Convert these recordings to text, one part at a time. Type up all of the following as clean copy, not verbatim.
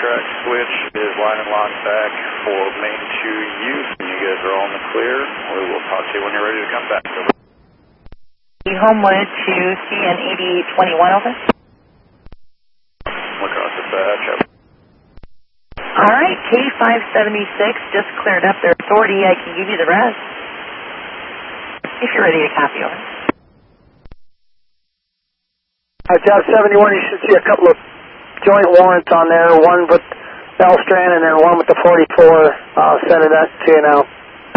track switch is line and lock back for main to use. You guys are all in the clear. We will talk to you when you're ready to come back. Over. Homewood to CN 8821, over. Across the batch. All right, K576 just cleared up their authority. I can give you the rest if you're ready to copy, over. Job 71, you should see a couple of joint warrants on there, one with Belstrand and then one with the 44. I'll send that to you now.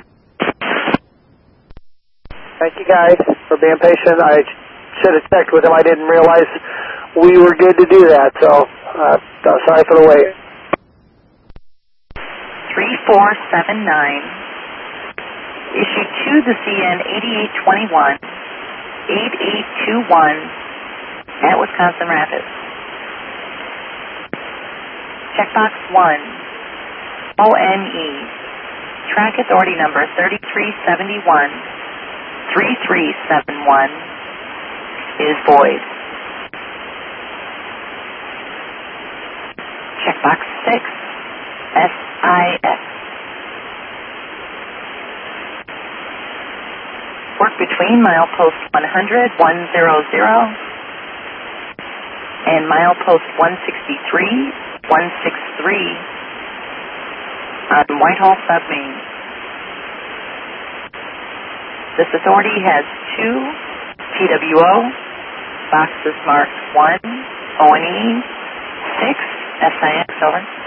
Thank you guys for being patient. I should have checked with him. I didn't realize we were good to do that, so sorry for the wait. 3479, issued to the CN 8821, 8821 at Wisconsin Rapids. Checkbox 1, ONE, track authority number 3371, 3371 is void. Checkbox 6, SIS. Work between milepost 100, 100 and milepost 163, 163 on Whitehall Submain. This authority has 2 TWO, boxes marked 1, ONE, 6, SIS, over.